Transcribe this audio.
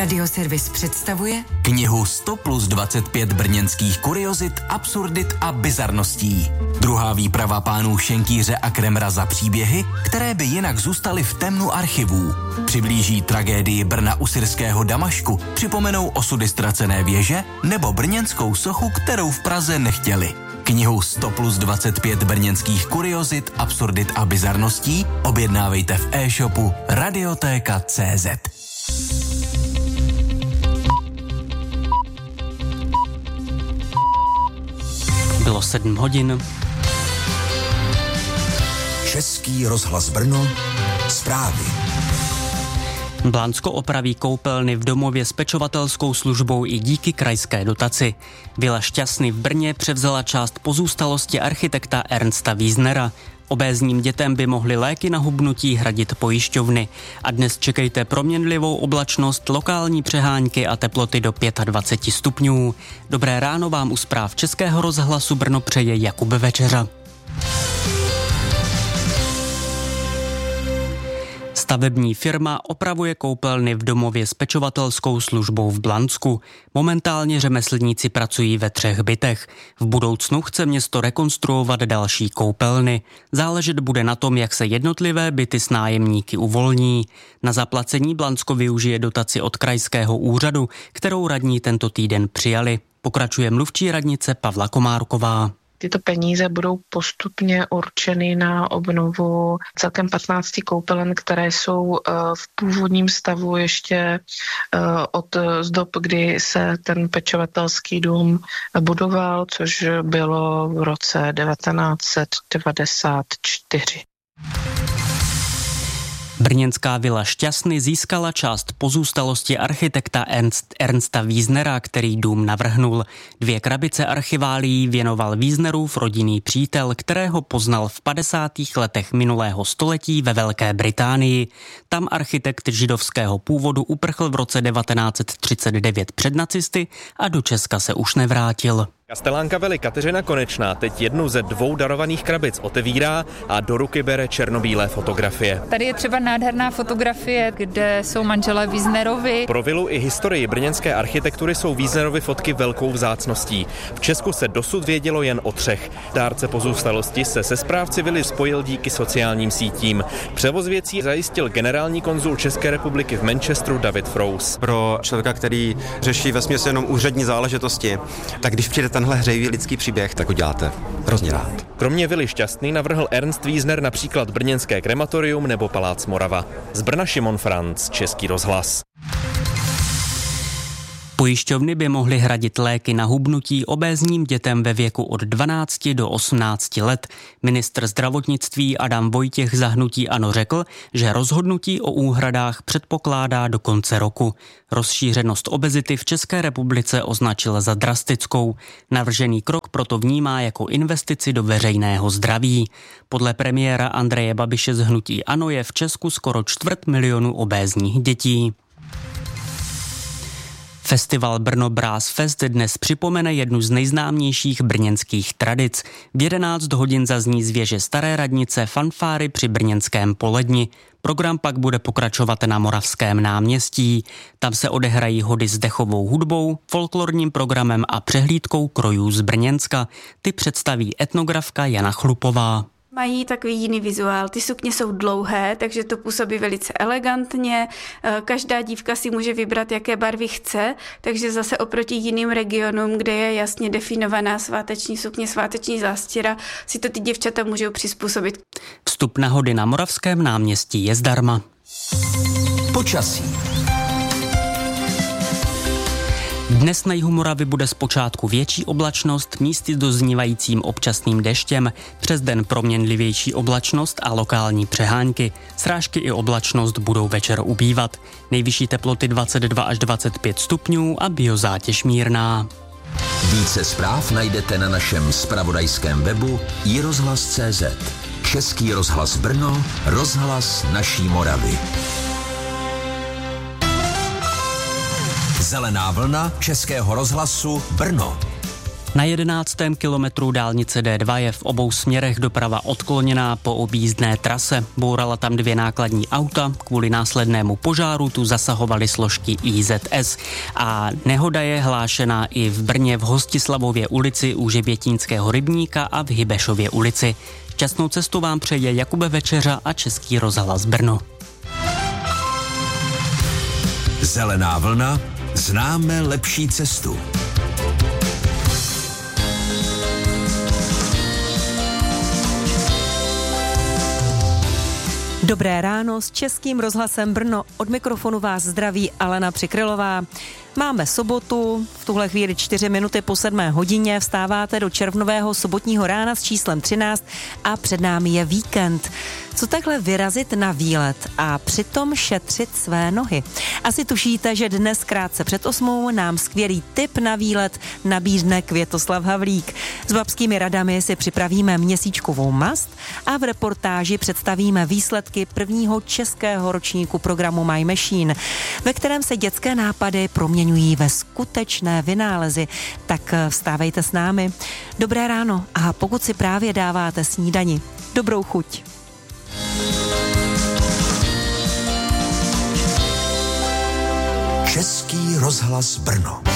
Radioservis představuje knihu 100+25 brněnských kuriozit, absurdit a bizarností. Druhá výprava pánů Šenkýře a Kremra za příběhy, které by jinak zůstaly v temnu archivů. Přiblíží tragédii Brna u syrského Damašku, připomenou osudy ztracené věže nebo brněnskou sochu, kterou v Praze nechtěli. Knihu 100+25 brněnských kuriozit, absurdit a bizarností objednávejte v e-shopu Radiotéka.cz. Bylo 7 hodin. Český rozhlas Brno, zprávy. Blansko opraví koupelny v domově s pečovatelskou službou i díky krajské dotaci. Vila Šťastný v Brně převzala část pozůstalosti architekta Ernsta Wiesnera. Obézním dětem by mohly léky na hubnutí hradit pojišťovny. A dnes čekejte proměnlivou oblačnost, lokální přehánky a teploty do 25 stupňů. Dobré ráno vám u zpráv Českého rozhlasu Brno přeje Jakub Večeřa. Stavební firma opravuje koupelny v domově s pečovatelskou službou v Blansku. Momentálně řemeslníci pracují ve 3 bytech. V budoucnu chce město rekonstruovat další koupelny. Záležet bude na tom, jak se jednotlivé byty s nájemníky uvolní. Na zaplacení Blansko využije dotaci od krajského úřadu, kterou radní tento týden přijali. Pokračuje mluvčí radnice Pavla Komárková. Tyto peníze budou postupně určeny na obnovu celkem 15 koupelen, které jsou v původním stavu ještě od dob, kdy se ten pečovatelský dům budoval, což bylo v roce 1994. Brněnská vila Šťastný získala část pozůstalosti architekta Ernsta Wiesnera, který dům navrhnul. 2 krabice archiválií věnoval Wiesnerův rodinný přítel, kterého poznal v 50. letech minulého století ve Velké Británii. Tam architekt židovského původu uprchl v roce 1939 před nacisty a do Česka se už nevrátil. Kastelánka vily Kateřina Konečná teď jednu ze 2 darovaných krabic otevírá a do ruky bere černobílé fotografie. Tady je třeba nádherná fotografie, kde jsou manželé Wiesnerovi. Pro vilu i historii brněnské architektury jsou Wiesnerovy fotky velkou vzácností. V Česku se dosud vědělo jen o 3. Dárce pozůstalosti se správci vily spojil díky sociálním sítím. Převoz věcí zajistil generální konzul České republiky v Manchesteru David Frous. Pro člověka, který řeší vesměs jenom úřední záležitosti, tak když přijde tenhle hřejivý lidský příběh, tak ho děláte hrozně rád. Kromě vily Šťastný navrhl Ernst Wiesner například brněnské krematorium nebo palác Morava. Z Brna Šimon Franc, Český rozhlas. Pojišťovny by mohly hradit léky na hubnutí obézním dětem ve věku od 12 do 18 let. Ministr zdravotnictví Adam Vojtěch za hnutí ANO řekl, že rozhodnutí o úhradách předpokládá do konce roku. Rozšířenost obezity v České republice označil za drastickou. Navržený krok proto vnímá jako investici do veřejného zdraví. Podle premiéra Andreje Babiše z hnutí ANO je v Česku skoro 250 000 obézních dětí. Festival Brno Brass Fest dnes připomene jednu z nejznámějších brněnských tradic. V 11 hodin zazní z věže Staré radnice fanfáry při brněnském Poledni. Program pak bude pokračovat na Moravském náměstí. Tam se odehrají hody s dechovou hudbou, folklorním programem a přehlídkou krojů z Brněnska. Ty představí etnografka Jana Chlupová. Mají takový jiný vizuál. Ty sukně jsou dlouhé, takže to působí velice elegantně. Každá dívka si může vybrat, jaké barvy chce, takže zase oproti jiným regionům, kde je jasně definovaná sváteční sukně, sváteční zástěra, si to ty děvčata můžou přizpůsobit. Vstup na hody na Moravském náměstí je zdarma. Počasí. Dnes na jihu Moravy bude zpočátku větší oblačnost, místy doznívajícím občasným deštěm, přes den proměnlivější oblačnost a lokální přehánky. Srážky i oblačnost budou večer ubývat. Nejvyšší teploty 22 až 25 stupňů a biozátěž mírná. Více zpráv najdete na našem zpravodajském webu iRozhlas.cz. Český rozhlas Brno, rozhlas naší Moravy. Zelená vlna Českého rozhlasu Brno. Na 11. kilometru dálnice D2 je v obou směrech doprava odkloněná po objízdné trase. Bourala tam 2 nákladní auta, kvůli následnému požáru tu zasahovaly složky IZS. A nehoda je hlášená i v Brně v Hostislavově ulici u Žebětínského rybníka a v Hybešově ulici. Šťastnou cestu vám přeje Jakub Večeřa a Český rozhlas Brno. Zelená vlna, známe lepší cestu. Dobré ráno s Českým rozhlasem Brno. Od mikrofonu vás zdraví Alena Přikrylová. Máme sobotu, v tuhle chvíli 4 minuty po 7 hodině, vstáváte do červnového sobotního rána s číslem 13 a před námi je víkend. Co takhle vyrazit na výlet a přitom šetřit své nohy? Asi tušíte, že dnes krátce před 8 nám skvělý tip na výlet nabídne Květoslav Havlík. S babskými radami si připravíme měsíčkovou mast a v reportáži představíme výsledky prvního českého ročníku programu My Machine, ve kterém se dětské nápady proměňují ve skutečné vynálezy. Tak vstávejte s námi. Dobré ráno a pokud si právě dáváte snídani, dobrou chuť. Český rozhlas Brno.